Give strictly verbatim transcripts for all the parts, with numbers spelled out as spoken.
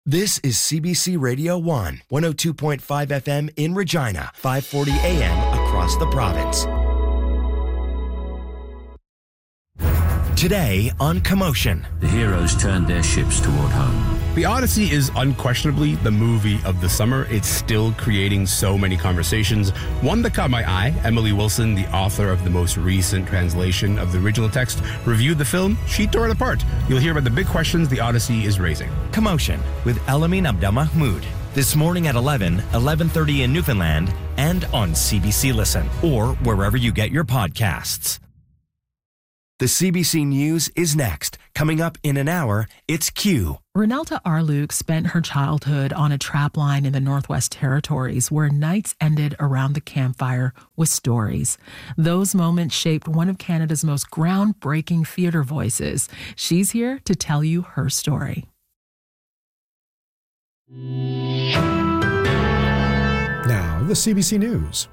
This is C B C Radio one, one oh two point five F M in Regina, five forty A M across the province. Today on Commotion. The heroes turned their ships toward home. The Odyssey is unquestionably the movie of the summer. It's still creating so many conversations. One that caught my eye, Emily Wilson, the author of the most recent translation of the original text, reviewed the film. She tore it apart. You'll hear about the big questions the Odyssey is raising. Commotion with Elamin Abdelmahmoud. This morning at eleven, eleven thirty in Newfoundland, and on C B C Listen, or wherever you get your podcasts. The C B C News is next. Coming up in an hour, it's Q. Renelta Arluke spent her childhood on a trap line in the Northwest Territories where nights ended around the campfire with stories. Those moments shaped one of Canada's most groundbreaking theatre voices. She's here to tell you her story. Now, the C B C News.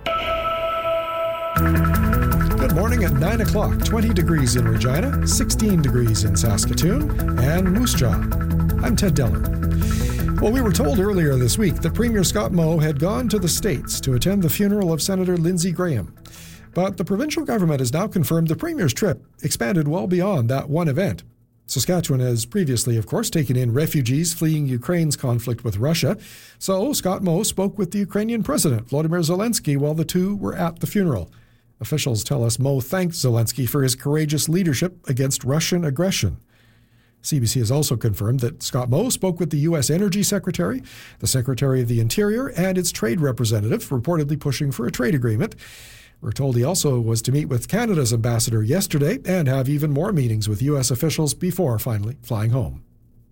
Good morning at nine o'clock, twenty degrees in Regina, sixteen degrees in Saskatoon, and Moose Jaw. I'm Ted Deller. Well, we were told earlier this week that Premier Scott Moe had gone to the States to attend the funeral of Senator Lindsey Graham. But the provincial government has now confirmed the Premier's trip expanded well beyond that one event. Saskatchewan has previously, of course, taken in refugees fleeing Ukraine's conflict with Russia. So Scott Moe spoke with the Ukrainian President, Volodymyr Zelensky, while the two were at the funeral. Officials tell us Moe thanked Zelensky for his courageous leadership against Russian aggression. C B C has also confirmed that Scott Moe spoke with the U S Energy Secretary, the Secretary of the Interior, and its trade representative, reportedly pushing for a trade agreement. We're told he also was to meet with Canada's ambassador yesterday and have even more meetings with U S officials before finally flying home.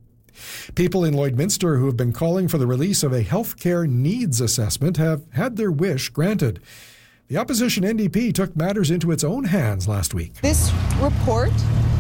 People in Lloydminster who have been calling for the release of a healthcare needs assessment have had their wish granted. The opposition N D P took matters into its own hands last week. This report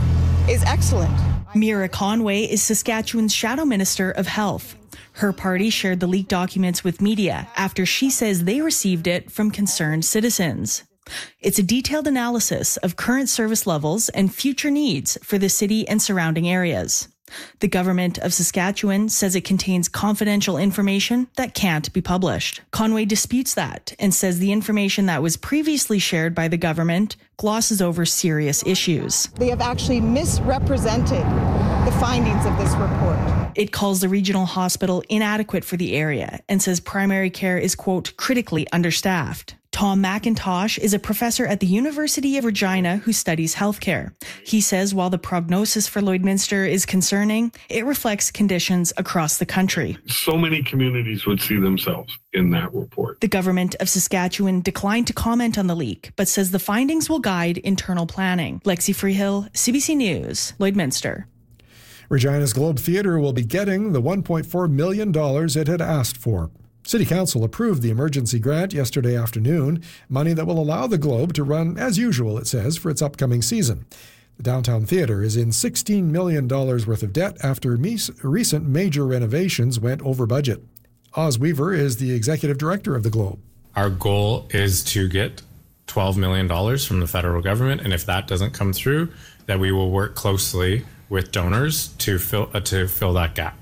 is excellent. Mira Conway is Saskatchewan's Shadow Minister of Health. Her party shared the leaked documents with media after she says they received it from concerned citizens. It's a detailed analysis of current service levels and future needs for the city and surrounding areas. The government of Saskatchewan says it contains confidential information that can't be published. Conway disputes that and says the information that was previously shared by the government glosses over serious issues. They have actually misrepresented the findings of this report. It calls the regional hospital inadequate for the area and says primary care is, quote, critically understaffed. Tom McIntosh is a professor at the University of Regina who studies healthcare. He says while the prognosis for Lloydminster is concerning, it reflects conditions across the country. So many communities would see themselves in that report. The government of Saskatchewan declined to comment on the leak, but says the findings will guide internal planning. Lexi Freehill, C B C News, Lloydminster. Regina's Globe Theatre will be getting the one point four million dollars it had asked for. City Council approved the emergency grant yesterday afternoon, money that will allow the Globe to run as usual, it says, for its upcoming season. The Downtown Theatre is in sixteen million dollars worth of debt after recent major renovations went over budget. Oz Weaver is the executive director of the Globe. Our goal is to get twelve million dollars from the federal government, and if that doesn't come through, that we will work closely with donors to fill uh, to fill that gap.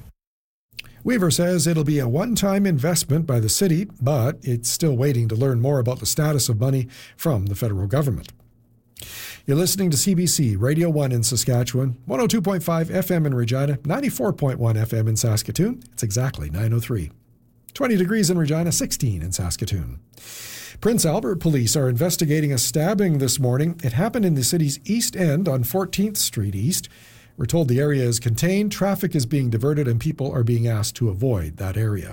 Weaver says it'll be a one-time investment by the city, but it's still waiting to learn more about the status of money from the federal government. You're listening to C B C Radio one in Saskatchewan, one oh two point five F M in Regina, ninety-four point one F M in Saskatoon. It's exactly nine oh three. twenty degrees in Regina, sixteen in Saskatoon. Prince Albert police are investigating a stabbing this morning. It happened in the city's East End on fourteenth Street East. We're told the area is contained, traffic is being diverted, and people are being asked to avoid that area.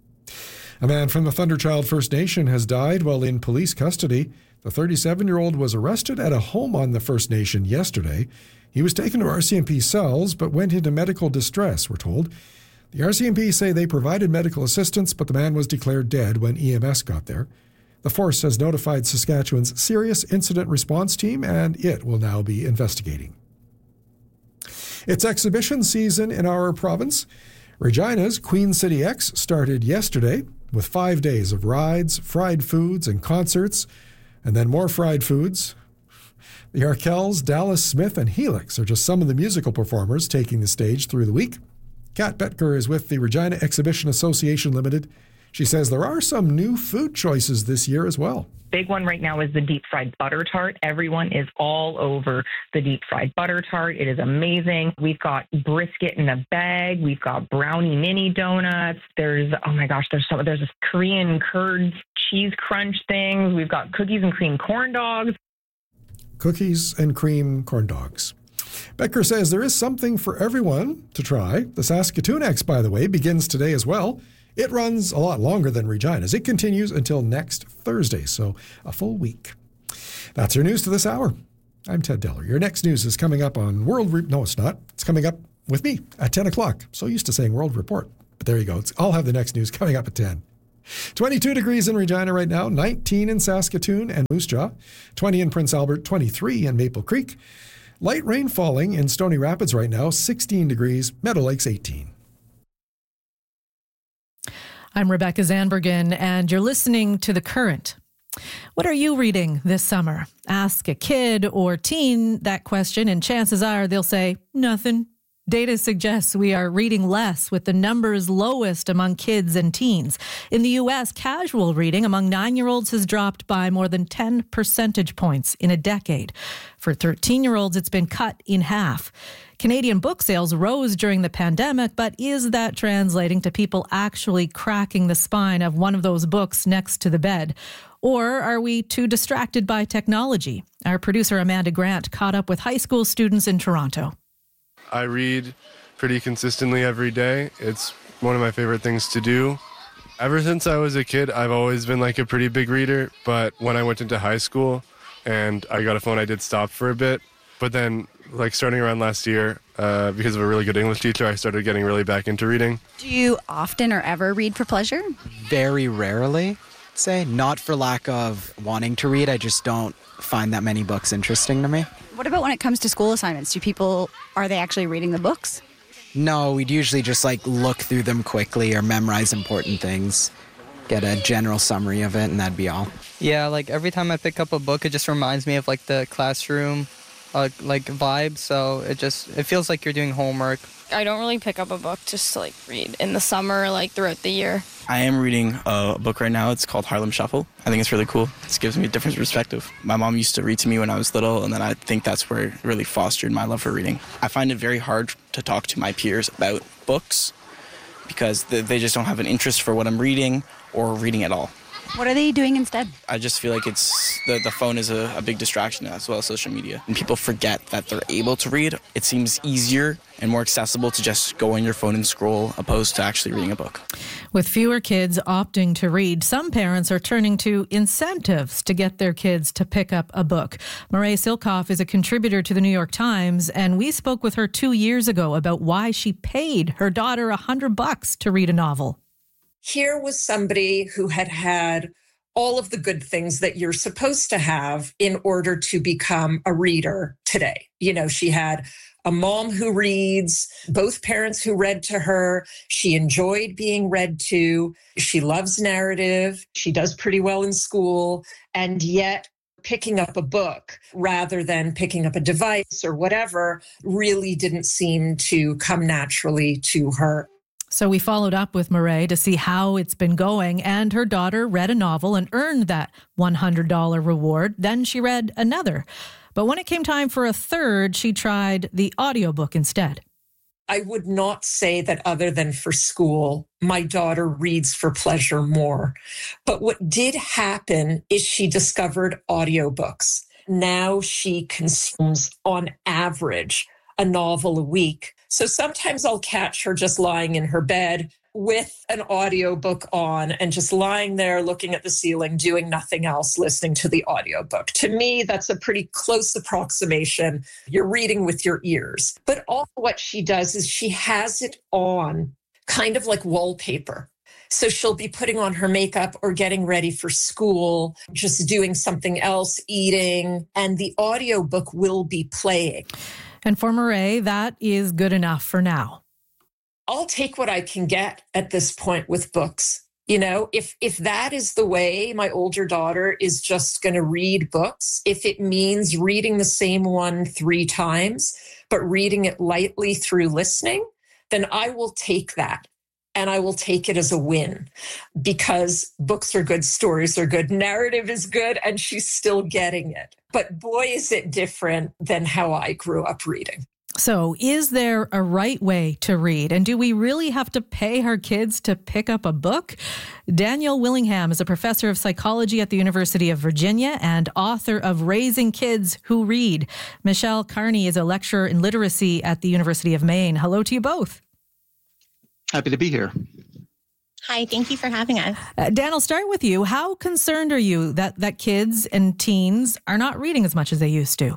A man from the Thunderchild First Nation has died while in police custody. The thirty-seven-year-old was arrested at a home on the First Nation yesterday. He was taken to R C M P cells but went into medical distress, we're told. The R C M P say they provided medical assistance, but the man was declared dead when E M S got there. The force has notified Saskatchewan's Serious Incident Response Team, and it will now be investigating. It's exhibition season in our province. Regina's Queen City X started yesterday with five days of rides, fried foods, and concerts, and then more fried foods. The Arkells, Dallas Smith, and Helix are just some of the musical performers taking the stage through the week. Kat Betker is with the Regina Exhibition Association Limited. She says there are some new food choices this year as well. Big one right now is the deep fried butter tart. Everyone is all over the deep fried butter tart. It is amazing. We've got brisket in a bag. We've got brownie mini donuts. There's, oh my gosh, there's some, there's this Korean curd cheese crunch things. We've got cookies and cream corn dogs. Cookies and cream corn dogs. Becker says there is something for everyone to try. The Saskatoon X, by the way, begins today as well. It runs a lot longer than Regina's. It continues until next Thursday, so a full week. That's your news to this hour. I'm Ted Deller. Your next news is coming up on World... Re- no, it's not. It's coming up with me at ten o'clock. So used to saying World Report. But there you go. It's, I'll have the next news coming up at ten. twenty-two degrees in Regina right now, nineteen in Saskatoon and Moose Jaw, twenty in Prince Albert, twenty-three in Maple Creek. Light rain falling in Stony Rapids right now, sixteen degrees, Meadow Lakes eighteen. I'm Rebecca Zanbergen, and you're listening to The Current. What are you reading this summer? Ask a kid or teen that question, and chances are they'll say, nothing. Data suggests we are reading less, with the numbers lowest among kids and teens. In the U S, casual reading among nine-year-olds has dropped by more than ten percentage points in a decade. For thirteen-year-olds, it's been cut in half. Canadian book sales rose during the pandemic, but is that translating to people actually cracking the spine of one of those books next to the bed? Or are we too distracted by technology? Our producer Amanda Grant caught up with high school students in Toronto. I read pretty consistently every day. It's one of my favorite things to do. Ever since I was a kid, I've always been like a pretty big reader, but when I went into high school and I got a phone, I did stop for a bit. But then, like starting around last year, uh, because of a really good English teacher, I started getting really back into reading. Do you often or ever read for pleasure? Very rarely, I'd say. Not for lack of wanting to read, I just don't find that many books interesting to me. What about when it comes to school assignments? Do people, are they actually reading the books? No, we'd usually just like look through them quickly or memorize important things, get a general summary of it, and that'd be all. Yeah, like every time I pick up a book, it just reminds me of like the classroom uh, like vibe, so it just, it feels like you're doing homework. I don't really pick up a book just to like read in the summer, like throughout the year. I am reading a book right now. It's called Harlem Shuffle. I think it's really cool. It gives me a different perspective. My mom used to read to me when I was little, and then I think that's where it really fostered my love for reading. I find it very hard to talk to my peers about books because they just don't have an interest for what I'm reading or reading at all. What are they doing instead? I just feel like it's the, the phone is a, a big distraction as well as social media. And people forget that they're able to read. It seems easier and more accessible to just go on your phone and scroll opposed to actually reading a book. With fewer kids opting to read, some parents are turning to incentives to get their kids to pick up a book. Marae Silkoff is a contributor to the New York Times, and we spoke with her two years ago about why she paid her daughter a hundred bucks to read a novel. Here was somebody who had had all of the good things that you're supposed to have in order to become a reader today. You know, she had a mom who reads, both parents who read to her. She enjoyed being read to. She loves narrative. She does pretty well in school. And yet picking up a book rather than picking up a device or whatever really didn't seem to come naturally to her. So we followed up with Marae to see how it's been going, and her daughter read a novel and earned that one hundred dollars reward. Then she read another. But when it came time for a third, she tried the audiobook instead. I would not say that other than for school, my daughter reads for pleasure more. But what did happen is she discovered audiobooks. Now she consumes, on average, a novel a week. So sometimes I'll catch her just lying in her bed with an audiobook on and just lying there looking at the ceiling, doing nothing else, listening to the audiobook. To me, that's a pretty close approximation. You're reading with your ears. But all what she does is she has it on kind of like wallpaper. So she'll be putting on her makeup or getting ready for school, just doing something else, eating, and the audiobook will be playing. And for Marae, that is good enough for now. I'll take what I can get at this point with books. You know, if if that is the way my older daughter is just going to read books, if it means reading the same one three times, but reading it lightly through listening, then I will take that. And I will take it as a win because books are good, stories are good, narrative is good, and she's still getting it. But boy, is it different than how I grew up reading. So is there a right way to read? And do we really have to pay our kids to pick up a book? Danielle Willingham is a professor of psychology at the University of Virginia and author of Raising Kids Who Read. Michelle Carney is a lecturer in literacy at the University of Maine. Hello to you both. Happy to be here. Hi, thank you for having us. Uh, Dan, I'll start with you. How concerned are you that, that kids and teens are not reading as much as they used to?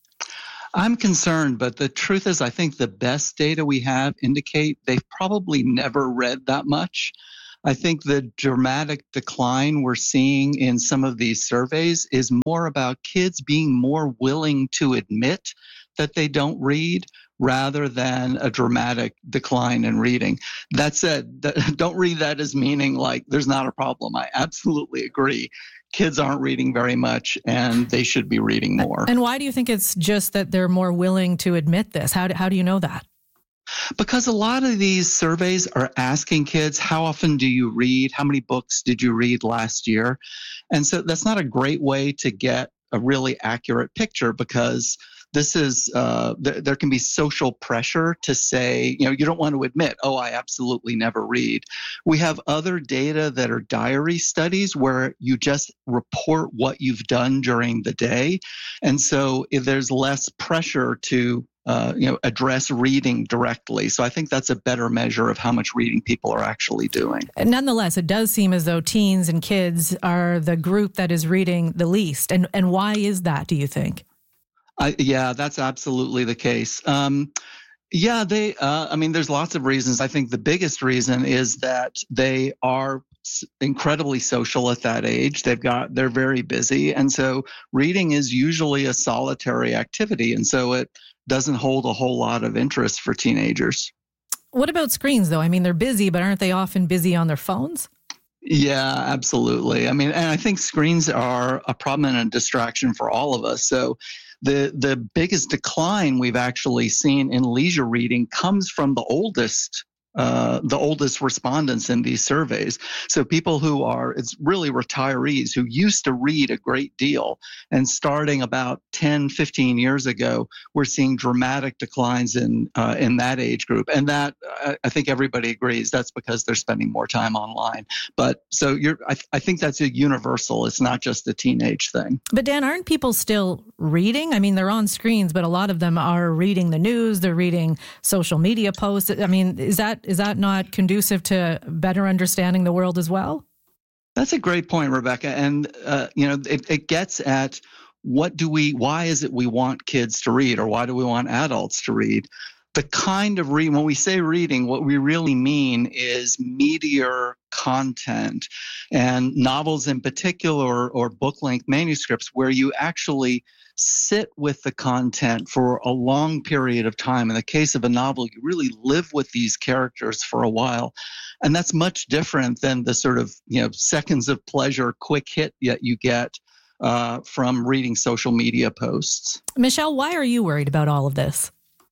I'm concerned, but the truth is I think the best data we have indicate they've probably never read that much. I think the dramatic decline we're seeing in some of these surveys is more about kids being more willing to admit that they don't read rather than a dramatic decline in reading. That said, don't read that as meaning like there's not a problem. I absolutely agree. Kids aren't reading very much and they should be reading more. And why do you think it's just that they're more willing to admit this? How do, how do you know that? Because a lot of these surveys are asking kids, how often do you read? How many books did you read last year? And so that's not a great way to get a really accurate picture because this is, uh, th- there can be social pressure to say, you know, you don't want to admit, oh, I absolutely never read. We have other data that are diary studies where you just report what you've done during the day. And so if there's less pressure to Uh, you know, address reading directly. So I think that's a better measure of how much reading people are actually doing. Nonetheless, it does seem as though teens and kids are the group that is reading the least. And and why is that, do you think? I, yeah, that's absolutely the case. Um, yeah, they, uh, I mean, there's lots of reasons. I think the biggest reason is that they are incredibly social at that age. They've got, they're very busy. And so reading is usually a solitary activity. And so it doesn't hold a whole lot of interest for teenagers. What about screens, though? I mean, they're busy, but aren't they often busy on their phones? Yeah, absolutely. I mean, and I think screens are a problem and a distraction for all of us. So the the biggest decline we've actually seen in leisure reading comes from the oldest Uh, the oldest respondents in these surveys. So people who are, it's really retirees who used to read a great deal. And starting about ten, fifteen years ago, we're seeing dramatic declines in uh, in that age group. And that, uh, I think everybody agrees, that's because they're spending more time online. But so you're, I, th- I think that's a universal. It's not just a teenage thing. But Dan, aren't people still reading? I mean, they're on screens, but a lot of them are reading the news. They're reading social media posts. I mean, is that Is that not conducive to better understanding the world as well? That's a great point, Rebecca. And, uh, you know, it, it gets at what do we, why is it we want kids to read or why do we want adults to read? The kind of read, when we say reading, what we really mean is meatier content and novels in particular or book-length manuscripts where you actually sit with the content for a long period of time. In the case of a novel, you really live with these characters for a while. And that's much different than the sort of, you know, seconds of pleasure, quick hit that you get uh, from reading social media posts. Michelle, why are you worried about all of this?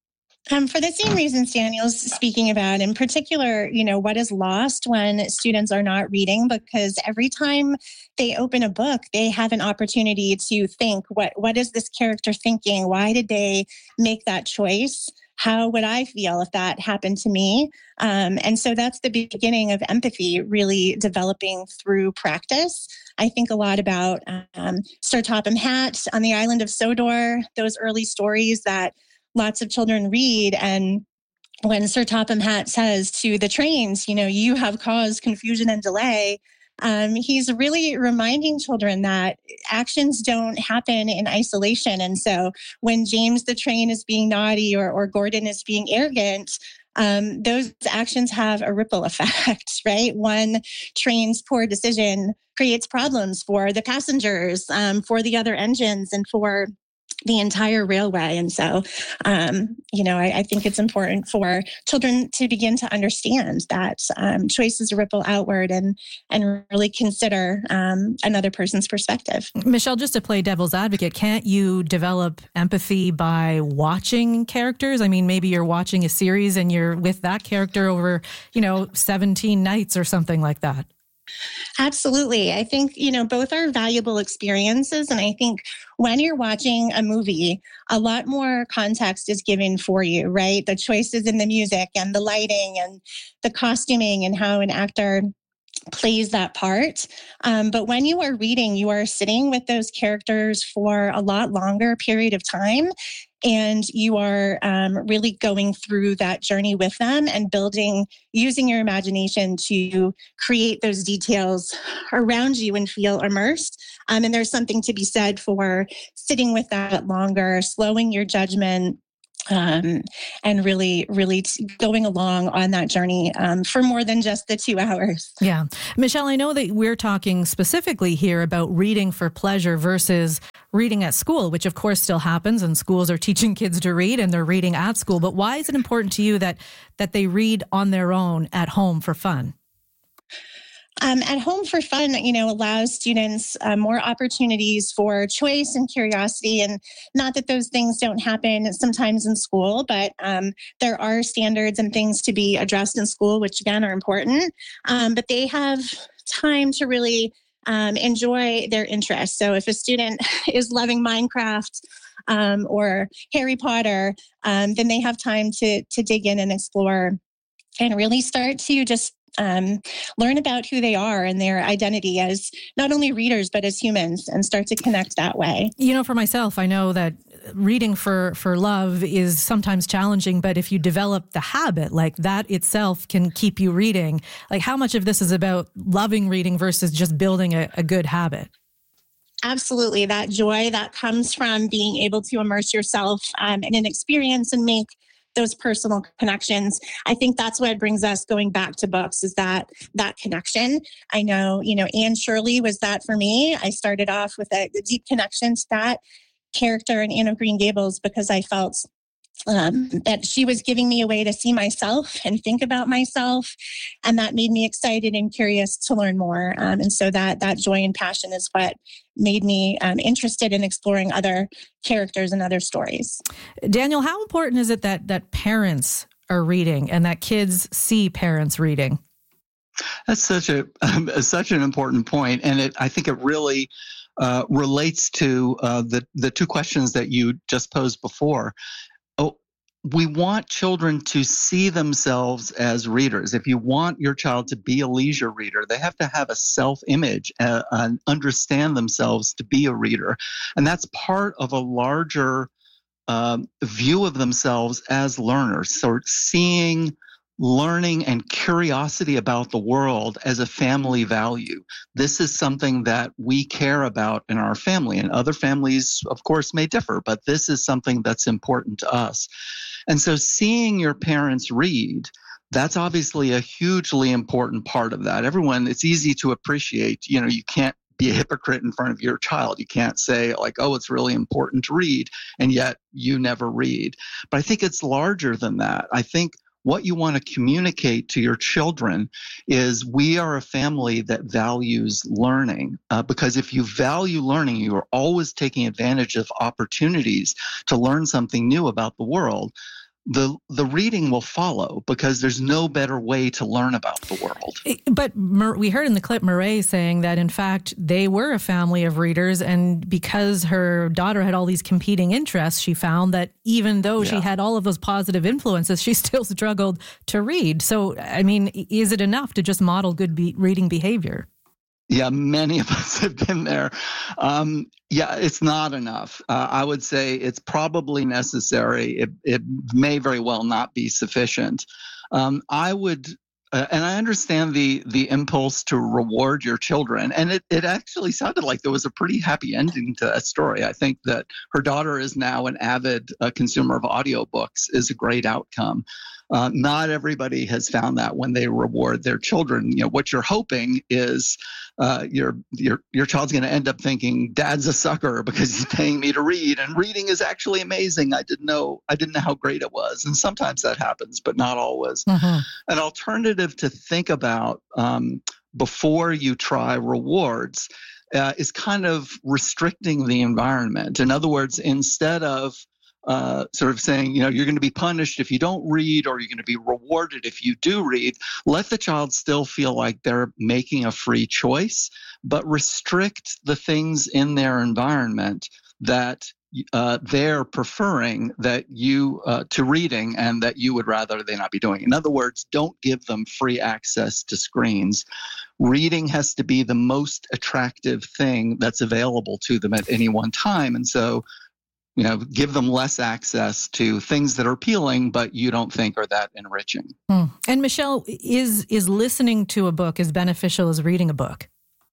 Um, for the same reasons Daniel's speaking about, in particular, you know, what is lost when students are not reading, because every time they open a book, they have an opportunity to think, what, what is this character thinking? Why did they make that choice? How would I feel if that happened to me? Um, and so that's the beginning of empathy really developing through practice. I think a lot about um, Sir Topham Hatt on the island of Sodor, those early stories that lots of children read. And when Sir Topham Hatt says to the trains, you know, you have caused confusion and delay, um, he's really reminding children that actions don't happen in isolation. And so when James the train is being naughty or, or Gordon is being arrogant, um, those actions have a ripple effect, right? One train's poor decision creates problems for the passengers, um, for the other engines, and for the entire railway. And so, um, you know, I, I think it's important for children to begin to understand that um, choices ripple outward and and really consider um, another person's perspective. Michelle, just to play devil's advocate, can't you develop empathy by watching characters? I mean, maybe you're watching a series and you're with that character over, you know, seventeen nights or something like that. Absolutely. I think, you know, both are valuable experiences. And I think when you're watching a movie, a lot more context is given for you, right? The choices in the music and the lighting and the costuming and how an actor plays that part. Um, but when you are reading, you are sitting with those characters for a lot longer period of time. And you are um, really going through that journey with them and building, using your imagination to create those details around you and feel immersed. Um, and there's something to be said for sitting with that longer, slowing your judgment, um, and really, really t- going along on that journey um, for more than just the two hours. Yeah. Michelle, I know that we're talking specifically here about reading for pleasure versus reading at school, which of course still happens, and schools are teaching kids to read and they're reading at school. But why is it important to you that that they read on their own at home for fun? Um, at home for fun, you know, allows students uh, more opportunities for choice and curiosity. And not that those things don't happen sometimes in school, but um, there are standards and things to be addressed in school, which again are important. Um, but they have time to really um, enjoy their interests. So if a student is loving Minecraft um, or Harry Potter, um, then they have time to to dig in and explore and really start to just Um, learn about who they are and their identity as not only readers, but as humans, and start to connect that way. You know, for myself, I know that reading for, for love is sometimes challenging, but if you develop the habit, like that itself can keep you reading. Like, how much of this is about loving reading versus just building a, a good habit? Absolutely. That joy that comes from being able to immerse yourself um, in an experience and make those personal connections. I think that's what brings us going back to books, is that that connection. I know, you know, Anne Shirley was that for me. I started off with a, a deep connection to that character in Anne of Green Gables because I felt um, that she was giving me a way to see myself and think about myself. And that made me excited and curious to learn more. Um, and so that that joy and passion is what made me um, interested in exploring other characters and other stories. Daniel, how important is it that that parents are reading and that kids see parents reading? That's such a um, such an important point, and it I think it really uh, relates to uh, the the two questions that you just posed before. Oh, we want children to see themselves as readers. If you want your child to be a leisure reader, they have to have a self-image uh, and understand themselves to be a reader. And that's part of a larger um, view of themselves as learners. So seeing, learning, and curiosity about the world as a family value. This is something that we care about in our family, and other families, of course, may differ, but this is something that's important to us. And so seeing your parents read, that's obviously a hugely important part of that. Everyone, it's easy to appreciate, you know, you can't be a hypocrite in front of your child. You can't say like, oh, it's really important to read, and yet you never read. But I think it's larger than that. I think what you want to communicate to your children is we are a family that values learning, uh, because if you value learning, you are always taking advantage of opportunities to learn something new about the world. The the reading will follow because there's no better way to learn about the world. But we heard in the clip Murray saying that, in fact, they were a family of readers. And because her daughter had all these competing interests, she found that even though yeah. she had all of those positive influences, she still struggled to read. So, I mean, is it enough to just model good be- reading behavior? Yeah, many of us have been there. Um, yeah, it's not enough. Uh, I would say it's probably necessary. It, it may very well not be sufficient. Um, I would, uh, and I understand the the impulse to reward your children. And it, it actually sounded like there was a pretty happy ending to that story. I think that her daughter is now an avid uh, consumer of audiobooks is a great outcome. Uh, not everybody has found that when they reward their children. You know, what you're hoping is uh, your your your child's going to end up thinking, "Dad's a sucker because he's paying me to read, and reading is actually amazing. I didn't know I didn't know how great it was." And sometimes that happens, but not always. Mm-hmm. An alternative to think about um, before you try rewards uh, is kind of restricting the environment. In other words, instead of Uh, sort of saying, you know, you're going to be punished if you don't read, or you're going to be rewarded if you do read, let the child still feel like they're making a free choice, but restrict the things in their environment that uh, they're preferring that you uh, to reading and that you would rather they not be doing. In other words, don't give them free access to screens. Reading has to be the most attractive thing that's available to them at any one time. And so you know, give them less access to things that are appealing, but you don't think are that enriching. Hmm. And Michelle, is is listening to a book as beneficial as reading a book?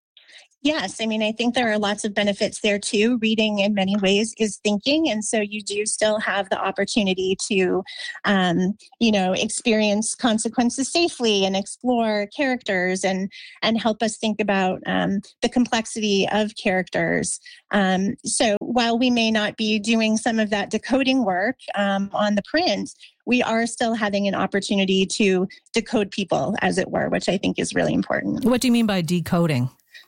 Yes. I mean, I think there are lots of benefits there too. Reading in many ways is thinking. And so you do still have the opportunity to, um, you know, experience consequences safely and explore characters and, and help us think about um, the complexity of characters. Um, so while we may not be doing some of that decoding work um, on the print, we are still having an opportunity to decode people, as it were, which I think is really important. What do you mean by decoding?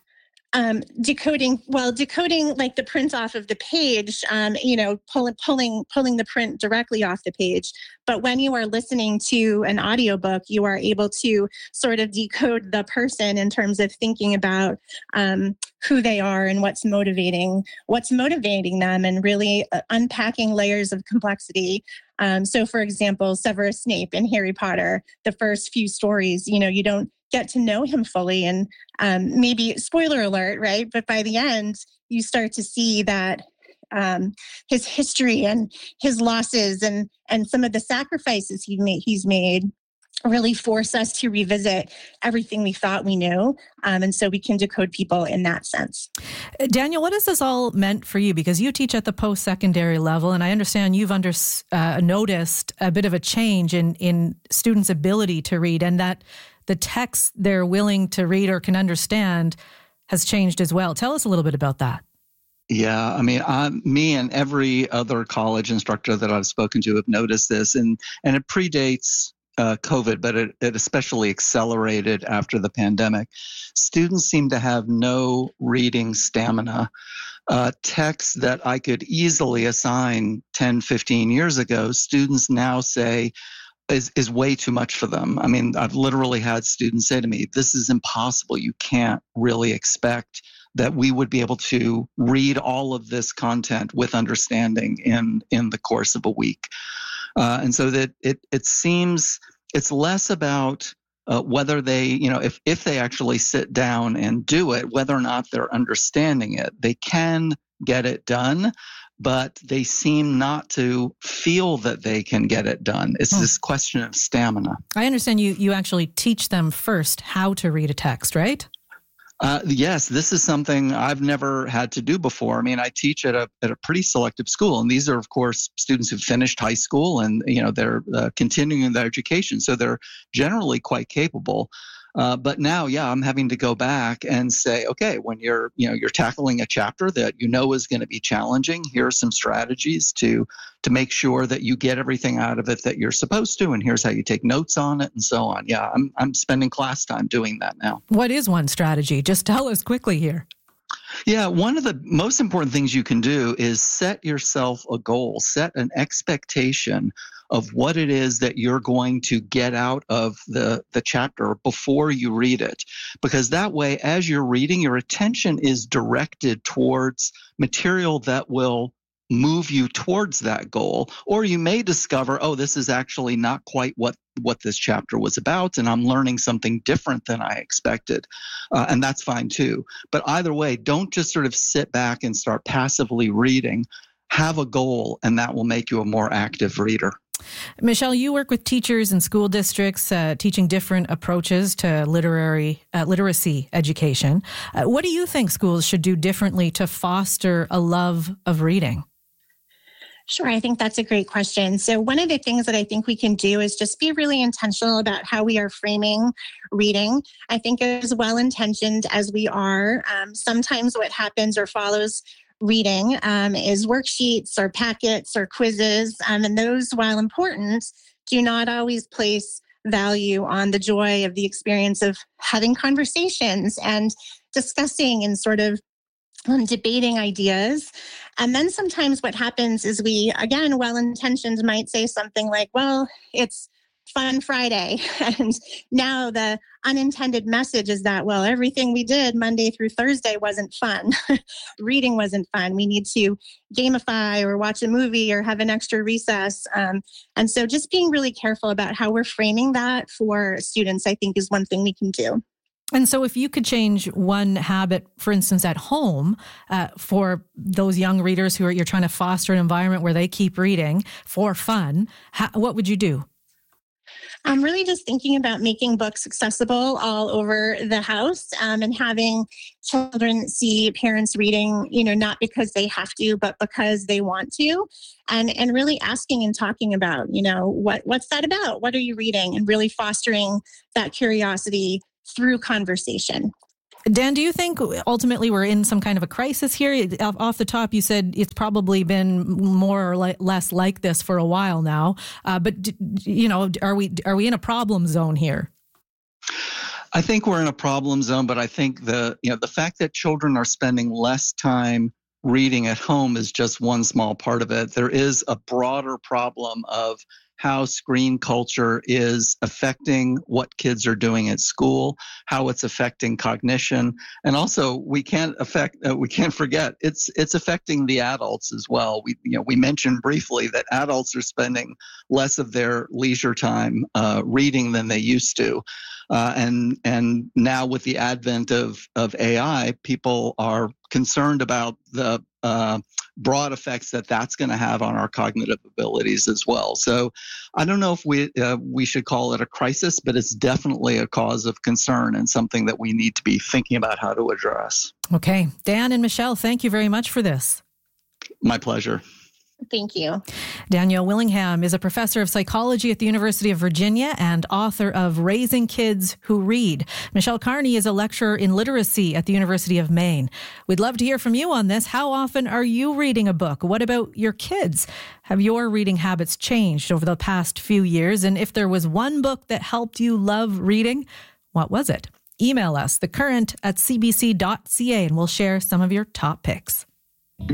Um, decoding, well, decoding like the print off of the page, um, you know, pulling, pulling, pulling the print directly off the page. But when you are listening to an audiobook, you are able to sort of decode the person in terms of thinking about um, who they are and what's motivating, what's motivating them, and really uh, unpacking layers of complexity. Um, so, for example, Severus Snape in Harry Potter, the first few stories, you know, you don't get to know him fully, and um, maybe spoiler alert, right? But by the end, you start to see that um, his history and his losses and and some of the sacrifices he made, he's made really force us to revisit everything we thought we knew. Um, and so we can decode people in that sense. Daniel, what has this all meant for you? Because you teach at the post-secondary level, and I understand you've under, uh, noticed a bit of a change in, in students' ability to read, and that the text they're willing to read or can understand has changed as well. Tell us a little bit about that. Yeah, I mean, I'm, me and every other college instructor that I've spoken to have noticed this, and, and it predates uh, COVID, but it, it especially accelerated after the pandemic. Students seem to have no reading stamina. Uh, texts that I could easily assign ten, fifteen years ago, students now say, Is, is way too much for them. I mean, I've literally had students say to me, this is impossible. You can't really expect that we would be able to read all of this content with understanding in, in the course of a week. Uh, and so that it, it seems it's less about uh, whether they, you know, if, if they actually sit down and do it, whether or not they're understanding it. They can get it done, but they seem not to feel that they can get it done. It's hmm. this question of stamina. I understand you you actually teach them first how to read a text, right? Uh, yes, this is something I've never had to do before. I mean, I teach at a at a pretty selective school, and these are, of course, students who've finished high school, and you know they're uh, continuing their education, so they're generally quite capable. Uh, but now, yeah, I'm having to go back and say, okay, when you're, you know, you're tackling a chapter that you know is going to be challenging, here are some strategies to to make sure that you get everything out of it that you're supposed to, and here's how you take notes on it, and so on. Yeah, I'm I'm spending class time doing that now. What is one strategy? Just tell us quickly here. Yeah, one of the most important things you can do is set yourself a goal, set an expectation of what it is that you're going to get out of the, the chapter before you read it. Because that way, as you're reading, your attention is directed towards material that will move you towards that goal. Or you may discover, oh, this is actually not quite what, what this chapter was about, and I'm learning something different than I expected. Uh, and that's fine too. But either way, don't just sort of sit back and start passively reading. Have a goal, and that will make you a more active reader. Michelle, you work with teachers in school districts, uh, teaching different approaches to literary uh, literacy education. Uh, what do you think schools should do differently to foster a love of reading? Sure, I think that's a great question. So one of the things that I think we can do is just be really intentional about how we are framing reading. I think as well-intentioned as we are, um, sometimes what happens or follows reading um, is worksheets or packets or quizzes. Um, and those, while important, do not always place value on the joy of the experience of having conversations and discussing and sort of um, debating ideas. And then sometimes what happens is we, again, well-intentioned, might say something like, well, it's Fun Friday. And now the unintended message is that, well, everything we did Monday through Thursday wasn't fun. Reading wasn't fun. We need to gamify or watch a movie or have an extra recess. Um, and so just being really careful about how we're framing that for students, I think, is one thing we can do. And so if you could change one habit, for instance, at home, uh, for those young readers who are, you're trying to foster an environment where they keep reading for fun, how, what would you do? I'm really just thinking about making books accessible all over the house um, and having children see parents reading, you know, not because they have to, but because they want to. And and really asking and talking about, you know, what what's that about? What are you reading? And really fostering that curiosity through conversation. Dan, do you think ultimately we're in some kind of a crisis here? Off the top, you said it's probably been more or less like this for a while now. Uh, but, you know, are we are we in a problem zone here? I think we're in a problem zone, but I think the, you know, the fact that children are spending less time reading at home is just one small part of it. There is a broader problem of how screen culture is affecting what kids are doing at school, how it's affecting cognition, and also we can't affect uh, we can't forget it's it's affecting the adults as well. We you know we mentioned briefly that adults are spending less of their leisure time uh, reading than they used to, uh, and and now with the advent of of A I, people are concerned about the uh, broad effects that that's going to have on our cognitive abilities as well. So I don't know if we uh, we should call it a crisis, but it's definitely a cause of concern and something that we need to be thinking about how to address. Okay. Dan and Michelle, thank you very much for this. My pleasure. Thank you. Danielle Willingham is a professor of psychology at the University of Virginia and author of Raising Kids Who Read. Michelle Carney is a lecturer in literacy at the University of Maine. We'd love to hear from you on this. How often are you reading a book? What about your kids? Have your reading habits changed over the past few years? And if there was one book that helped you love reading, what was it? Email us, thecurrent at c b c dot c a, and we'll share some of your top picks.